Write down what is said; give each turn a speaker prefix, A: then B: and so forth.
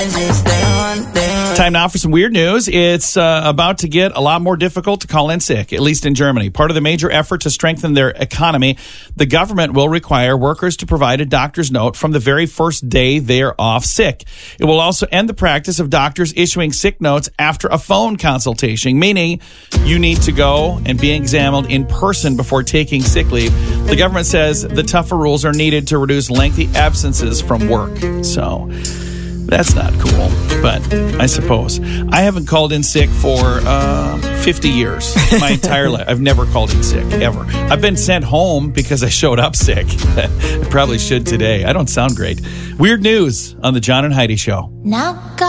A: Time now for some weird news. It's about to get a lot more difficult to call in sick, at least in Germany. Part of the major effort to strengthen their economy, the government will require workers to provide a doctor's note from the very first day they're off sick. It will also end the practice of doctors issuing sick notes after a phone consultation, meaning you need to go and be examined in person before taking sick leave. The government says the tougher rules are needed to reduce lengthy absences from work. So that's not cool, but I suppose. I haven't called in sick for 50 years, my entire life. I've never called in sick, ever. I've been sent home because I showed up sick. I probably should today. I don't sound great. Weird news on the John and Heidi Show.
B: Now